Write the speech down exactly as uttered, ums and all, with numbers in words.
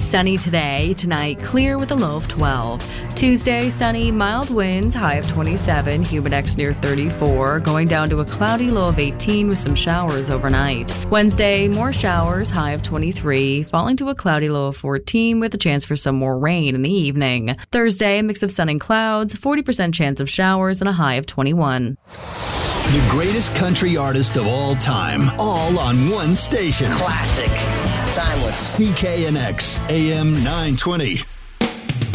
sunny today. Tonight, clear with a low of twelve. Tuesday, sunny, mild winds, high of twenty-seven, Humidex near thirty-four, going down to a cloudy low of eighteen with some showers overnight. Wednesday, more showers, high of twenty-three, falling to a cloudy low of fourteen with a chance for some more rain in the evening. Thursday, a mix of sun and clouds, forty percent chance of showers and a high of twenty-one. The greatest country artist of all time, all on one station. Classic. Timeless. C K N X, A M nine twenty.